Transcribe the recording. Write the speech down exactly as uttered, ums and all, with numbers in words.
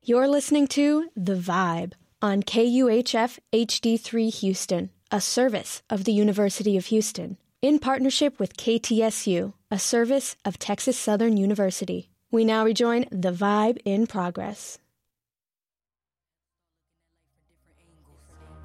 You're listening to The Vibe on K U H F H D three Houston, a service of the University of Houston, in partnership with K T S U, a service of Texas Southern University. We now rejoin The Vibe in progress.